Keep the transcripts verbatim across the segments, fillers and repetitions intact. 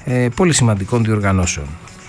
ε, πολύ σημαντικών διοργανώσεων.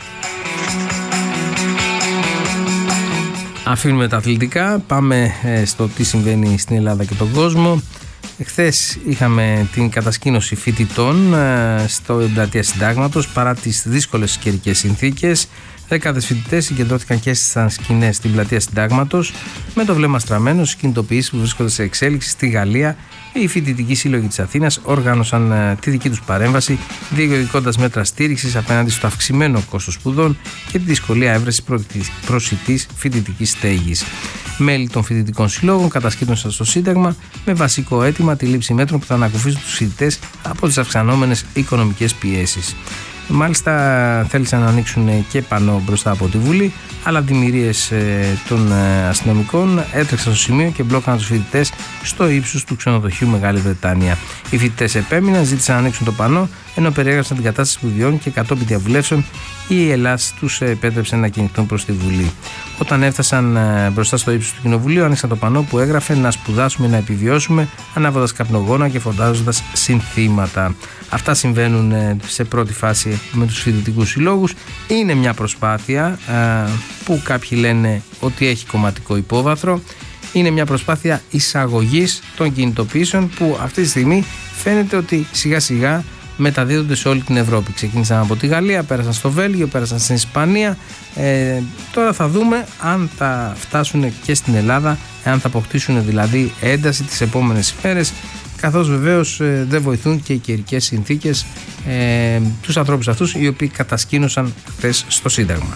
Αφήνουμε τα αθλητικά, πάμε ε, στο τι συμβαίνει στην Ελλάδα και τον κόσμο. Χθες είχαμε την κατασκήνωση φοιτητών ε, στο Πλατεία Συντάγματος παρά τις δύσκολες καιρικές συνθήκες. Δέκατες φοιτητές συγκεντρώθηκαν και στις σκηνές στην Πλατεία Συντάγματος με το βλέμμα στραμμένο στις κινητοποιήσεις που βρίσκονται σε εξέλιξη στη Γαλλία. Οι φοιτητικοί σύλλογοι της Αθήνας οργάνωσαν ε, τη δική τους παρέμβαση, διεκδικώντας μέτρα στήριξης απέναντι στο αυξημένο κόστος σπουδών και τη δυσκολία έβρεσης προσιτής φοιτητικής στέγης. Μέλη των φοιτητικών συλλόγων κατασκήνωσαν στο Σύνταγμα με βασικό αίτημα τη λήψη μέτρων που θα ανακουφίσουν τους φοιτητές από τις αυξανόμενες οικονομικές πιέσεις. Μάλιστα θέλησαν να ανοίξουν και πανό μπροστά από τη Βουλή, αλλά αντιμυρίες ε, των ε, αστυνομικών έτρεξαν στο σημείο και μπλόκαναν τους φοιτητές στο ύψος του ξενοδοχείου Μεγάλη Βρετάνια. Οι φοιτητές επέμειναν, ζήτησαν να ανοίξουν το πανό, ενώ περιέγραψαν την κατάσταση που βιώνουν και κατόπιν διαβουλεύσεων η Ελλάδα τους επέτρεψε να κινηθούν προς τη Βουλή. Όταν έφτασαν ε, μπροστά στο ύψος του Κοινοβουλίου, άνοιξαν το πανό που έγραφε «Να σπουδάσουμε, να επιβιώσουμε», ανάβοντας καπνογόνα και φωνάζοντας συνθήματα. Αυτά συμβαίνουν ε, σε πρώτη φάση με τους φοιτητικούς συλλόγους. Είναι μια προσπάθεια ε, που κάποιοι λένε ότι έχει κομματικό υπόβαθρο. Είναι μια προσπάθεια εισαγωγής των κινητοποιήσεων που αυτή τη στιγμή φαίνεται ότι σιγά σιγά μεταδίδονται σε όλη την Ευρώπη. Ξεκίνησαν από τη Γαλλία, πέρασαν στο Βέλγιο, πέρασαν στην Ισπανία. Ε, τώρα θα δούμε αν θα φτάσουν και στην Ελλάδα, αν θα αποκτήσουν δηλαδή ένταση τις επόμενες ημέρες, καθώς βεβαίως ε, δεν βοηθούν και οι καιρικές συνθήκες ε, τους ανθρώπους αυτούς οι οποίοι κατασκήνωσαν χθες στο Σύνταγμα.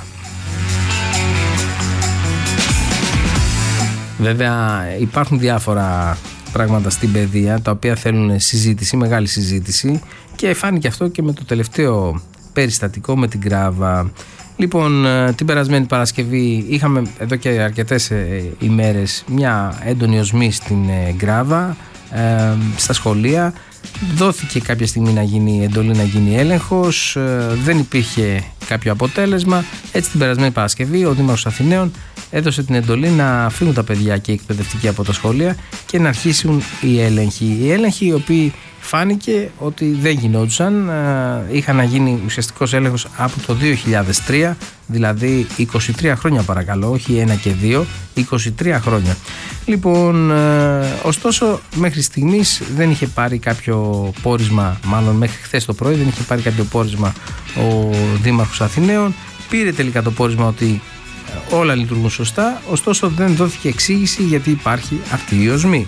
Βέβαια υπάρχουν διάφορα πράγματα στην παιδεία τα οποία θέλουν συζήτηση, μεγάλη συζήτηση, και φάνηκε αυτό και με το τελευταίο περιστατικό με την Γκράβα. Λοιπόν, την περασμένη Παρασκευή είχαμε εδώ και αρκετές ημέρες μια έντονη οσμή στην Γκράβα, ε, στα σχολεία. Δόθηκε κάποια στιγμή να γίνει εντολή να γίνει έλεγχος, ε, δεν υπήρχε κάποιο αποτέλεσμα. Έτσι την περασμένη Παρασκευή ο Δήμαρχος Αθηναίων έδωσε την εντολή να φύγουν τα παιδιά και οι εκπαιδευτικοί από τα σχολεία και να αρχίσουν οι έλεγχοι. Οι έλεγχοι οι οποίοι φάνηκε ότι δεν γινόντουσαν, είχαν να γίνει ουσιαστικός έλεγχος από το δύο χιλιάδες τρία, δηλαδή είκοσι τρία χρόνια παρακαλώ, όχι ένα και δύο, είκοσι τρία χρόνια. Λοιπόν, ωστόσο μέχρι στιγμής δεν είχε πάρει κάποιο πόρισμα, μάλλον μέχρι χθες το πρωί δεν είχε πάρει κάποιο πόρισμα ο Δήμαρχος Αθηναίων. Πήρε τελικά το πόρισμα ότι όλα λειτουργούν σωστά, ωστόσο δεν δόθηκε εξήγηση γιατί υπάρχει αυτή η οσμή.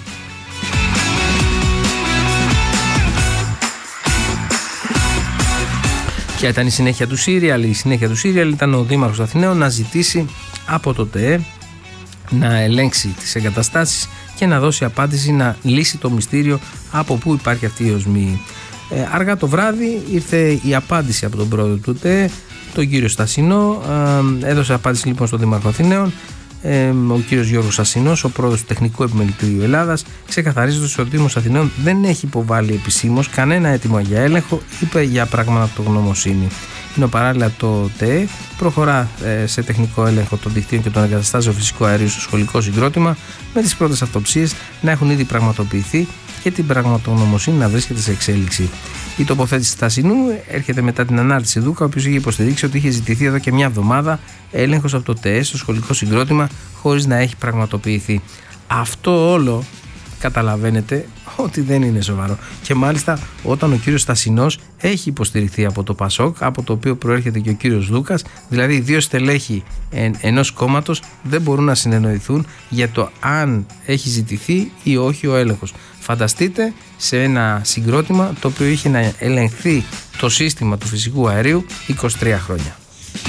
Ποια ήταν η συνέχεια του Σύριαλ? Η συνέχεια του Σύριαλ ήταν ο Δήμαρχος Αθηναίων να ζητήσει από το ΤΕΕ να ελέγξει τις εγκαταστάσεις και να δώσει απάντηση, να λύσει το μυστήριο από πού υπάρχει αυτή η οσμή. Ε, αργά το βράδυ ήρθε η απάντηση από τον πρόεδρο του ΤΕΕ, τον κύριο Στασινό. Ε, έδωσε απάντηση λοιπόν στον Δήμαρχο Αθηναίων. Ε, ο κύριος Γιώργος Στασινός, ο πρόεδρος του Τεχνικού Επιμελητηρίου Ελλάδας, ξεκαθαρίζοντας ότι ο Δήμος Αθηναίων δεν έχει υποβάλει επισήμως κανένα αίτημα για έλεγχο, είπε για πραγματογνωμοσύνη. Ενώ παράλληλα το ΤΕΕ προχωρά ε, σε τεχνικό έλεγχο των δικτύων και των εγκαταστάσεων φυσικού αερίου στο σχολικό συγκρότημα, με τις πρώτες αυτοψίες να έχουν ήδη πραγματοποιηθεί και την πραγματογνωμοσύνη να βρίσκεται σε εξέλιξη. Η τοποθέτηση Στασινού έρχεται μετά την ανάρτηση Δούκα, ο οποίος είχε υποστηρίξει ότι είχε ζητηθεί εδώ και μια εβδομάδα έλεγχος από το ΤΕΕ στο σχολικό συγκρότημα χωρίς να έχει πραγματοποιηθεί. Αυτό όλο καταλαβαίνετε ότι δεν είναι σοβαρό. Και μάλιστα όταν ο κύριος Στασινός έχει υποστηριχθεί από το ΠΑΣΟΚ, από το οποίο προέρχεται και ο κύριος Δούκας, δηλαδή οι δύο στελέχοι εν, ενός κόμματος δεν μπορούν να συνεννοηθούν για το αν έχει ζητηθεί ή όχι ο έλεγχος. Φανταστείτε σε ένα συγκρότημα το οποίο είχε να ελεγχθεί το σύστημα του φυσικού αερίου είκοσι τρία χρόνια.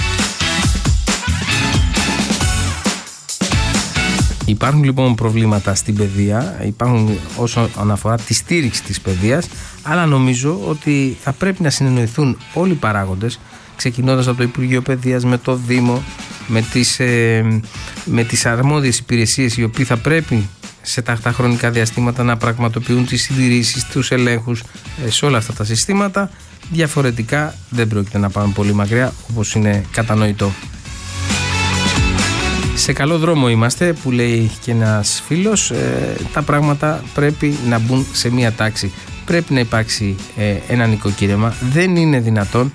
Υπάρχουν λοιπόν προβλήματα στην παιδεία, υπάρχουν όσον αφορά τη στήριξη της παιδείας, αλλά νομίζω ότι θα πρέπει να συνεννοηθούν όλοι οι παράγοντες, ξεκινώντας από το Υπουργείο Παιδείας, με το Δήμο, με τις, ε, με τις αρμόδιες υπηρεσίες οι οποίοι θα πρέπει σε τακτά χρονικά διαστήματα να πραγματοποιούν τις συντηρήσεις, τους ελέγχους ε, σε όλα αυτά τα συστήματα. Διαφορετικά δεν πρόκειται να πάμε πολύ μακριά, όπως είναι κατανοητό. Σε καλό δρόμο είμαστε, που λέει και ένας φίλος, ε, τα πράγματα πρέπει να μπουν σε μία τάξη. Πρέπει να υπάρξει ε, ένα νοικοκύρεμα. Δεν είναι δυνατόν